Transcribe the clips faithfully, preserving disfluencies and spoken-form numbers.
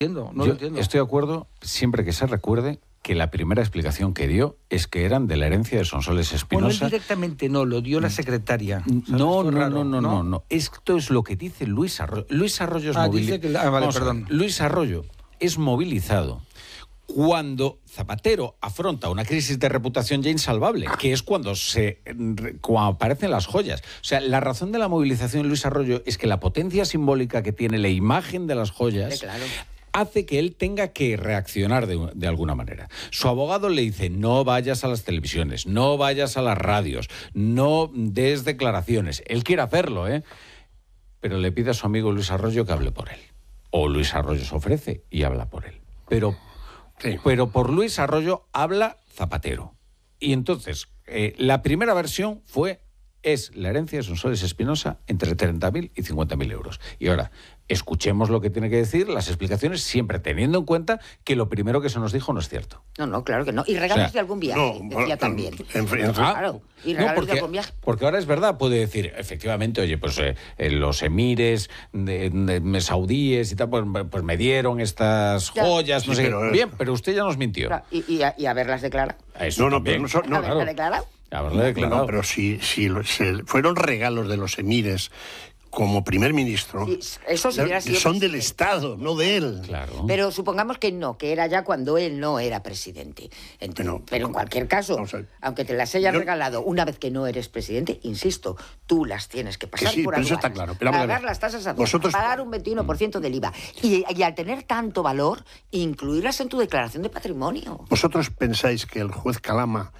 entiendo, no Yo lo entiendo. estoy de acuerdo, siempre que se recuerde, que la primera explicación que dio es que eran de la herencia de Sonsoles Espinosa. Bueno, él directamente no, lo dio la secretaria. No, no, no, no, no, no. Esto es lo que dice Luis Arroyo. Luis Arroyo es Ah, movili- dice que... Ah, vale, Vamos a ver, perdón. Luis Arroyo es movilizado cuando Zapatero afronta una crisis de reputación ya insalvable, que es cuando se cuando aparecen las joyas. O sea, la razón de la movilización de Luis Arroyo es que la potencia simbólica que tiene la imagen de las joyas... Sí, claro. hace que él tenga que reaccionar de, de alguna manera. Su abogado le dice, no vayas a las televisiones, no vayas a las radios, no des declaraciones. Él quiere hacerlo, ¿eh? Pero le pide a su amigo Luis Arroyo que hable por él. O Luis Arroyo se ofrece y habla por él. Pero, sí. pero por Luis Arroyo habla Zapatero. Y entonces, eh, la primera versión fue, es la herencia de Sonsoles Espinosa entre treinta mil y cincuenta mil euros. Y ahora, escuchemos lo que tiene que decir, las explicaciones, siempre teniendo en cuenta que lo primero que se nos dijo no es cierto. No, no, claro que no. Y regalos O sea, de algún viaje, no, decía bueno, también. en fin, en fin. Claro, y No, regalos porque, de algún viaje. porque ahora es verdad, puede decir, efectivamente, oye, pues eh, eh, los emires de, de, de saudíes y tal, pues, pues me dieron estas Ya. joyas, no Sí, sé pero, qué. eh, Bien, pero usted ya nos mintió. Claro, y, y, y haberlas declarado. Eso No, no, también. pero no son- no, ¿Haberlas claro. declarado? Haberle declarado. No, pero si, si lo- se- fueron regalos de los emires como primer ministro, Sí, eso sí hubiera sido son del presidente. Estado, no de él. Claro. Pero supongamos que no, que era ya cuando él no era presidente. Ent- Pero- pero en cualquier caso, Vamos a ver. aunque te las hayas Yo- regalado una vez que no eres presidente, insisto, tú las tienes que pasar Que sí, por pero eso aduanas, está claro. Pero vamos a ver. pagar las tasas aduanas, Vosotros- pagar un veintiuno por ciento del I V A y, y al tener tanto valor, incluirlas en tu declaración de patrimonio. ¿Vosotros pensáis que el juez Calama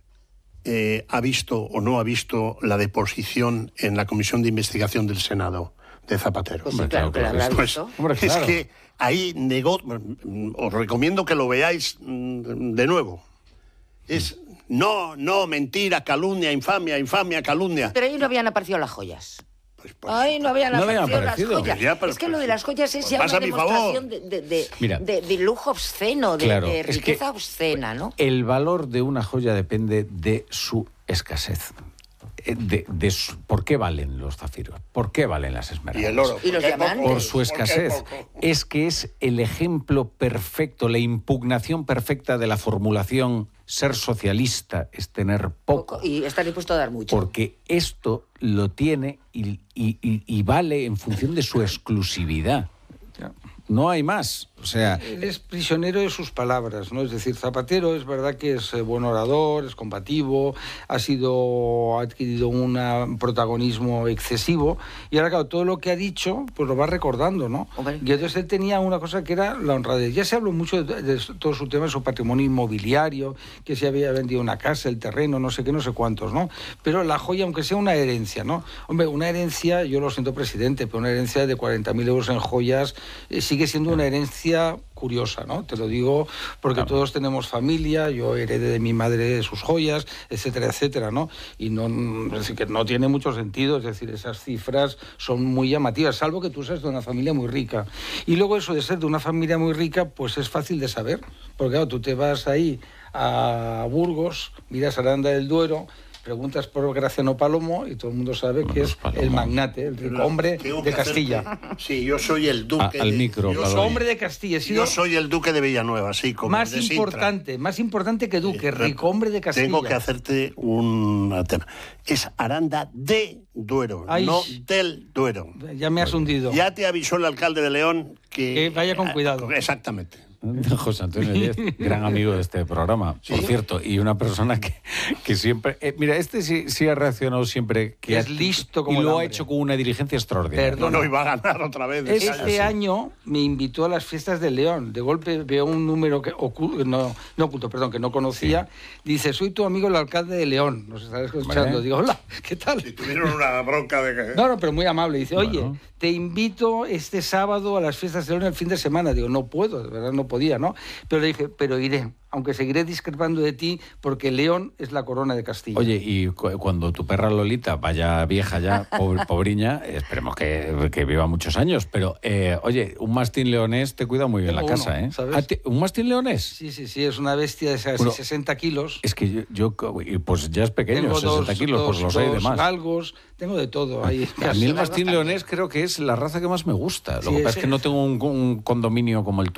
eh, ha visto o no ha visto la deposición en la Comisión de Investigación del Senado de Zapatero? Pues sí, Hombre, claro, claro que que la lo habrá Pues visto. Hombre, claro. es que ahí negó, os recomiendo que lo veáis mm, de nuevo. Es no, no, mentira, calumnia, infamia, infamia, calumnia. Pero ahí no habían aparecido las joyas. Pues, pues, Ay, no habían No habían aparecido las aparecido. joyas. Ya, pero- es que lo de las joyas es pues ya vas una a mi demostración favor. de, de, de, Mira. de- de lujo obsceno, de, Claro, de es que riqueza obscena, ¿no? El valor de una joya depende de su escasez. Eh, De, de su- ¿Por qué valen los zafiros? ¿Por qué valen las esmeraldas? y el oro. Y los ¿por qué diamantes. poco? Por su ¿Por qué escasez. poco? Es que es el ejemplo perfecto, la impugnación perfecta de la formulación ser socialista es tener poco. Y estar dispuesto a dar mucho. Porque esto lo tiene y, y- y- y vale en función de su exclusividad. No hay más. O sea, Él es prisionero de sus palabras, ¿no? Es decir, Zapatero es verdad que es eh, buen orador, es combativo, ha sido ha adquirido un protagonismo excesivo y ahora, claro, todo lo que ha dicho, pues lo va recordando, ¿no? Hombre. Y entonces él tenía una cosa que era la honradez. Ya se habló mucho de, de todo su tema, de su patrimonio inmobiliario, que se había vendido una casa, el terreno, no sé qué, no sé cuántos, ¿no? Pero la joya, aunque sea una herencia, ¿no? Hombre, una herencia, yo lo siento, presidente, pero una herencia de cuarenta mil euros en joyas eh, sigue siendo una herencia curiosa, ¿no? Te lo digo porque Claro. todos tenemos familia, yo heredé de mi madre sus joyas, etcétera, etcétera, ¿no? Y no, es decir, que no tiene mucho sentido, es decir, esas cifras son muy llamativas, salvo que tú seas de una familia muy rica. Y luego eso de ser de una familia muy rica, pues es fácil de saber, porque claro, tú te vas ahí a Burgos, miras Aranda del Duero, preguntas por Graciano Palomo y todo el mundo sabe que es Palomo. el magnate, el rico hombre Tengo de que Castilla. hacerte- Sí, yo soy el duque A- al de... micro, yo, Palomo. soy, Hombre de Castilla, he sido yo soy el duque de Villanueva, sí, como más el de Sintra. importante, más importante que Duque, rico hombre de Castilla. Tengo que hacerte un tema. Es Aranda de Duero, Ay. no del Duero. Ya me has hundido. Ya te avisó el alcalde de León que... Que vaya con cuidado. Exactamente. José Antonio Díez, gran amigo de este programa, por cierto, y una persona que, que siempre... eh, mira, este sí, sí ha reaccionado siempre... que Es ha- listo como Y el lo ha hambre. hecho con una dirigencia extraordinaria. Perdón. No, no iba a ganar otra vez. Es- Este año me invitó a las fiestas de León. De golpe veo un número que oculto, no, no oculto, perdón, que no conocía. Dice, soy tu amigo el alcalde de León. Nos estará escuchando. Vale. Digo, hola, ¿qué tal? Si tuvieron una bronca de que... No, no, pero muy amable. Dice, oye, Bueno. te invito este sábado a las fiestas de León el fin de semana. Digo, no puedo, de verdad no podía, ¿no? Pero le dije, pero iré, aunque seguiré discrepando de ti, porque León es la corona de Castilla. Oye, y cu- cuando tu perra Lolita vaya vieja ya, pobre- pobriña, esperemos que, que viva muchos años, pero, eh, oye, un mastín leonés te cuida muy bien Tengo la casa, uno, ¿eh? ¿sabes? Ah, te- ¿Un mastín leonés? Sí, sí, sí, es una bestia de casi Bueno, sesenta kilos. Es que yo, yo co- y pues ya es pequeño, Tengo sesenta dos, kilos, pues dos- los hay de dos más. galgos, tengo de todo ahí. A mí el mastín leonés creo que es la raza que más me gusta. Lo Sí, que pasa ese es que no tengo un, un condominio como el tuyo.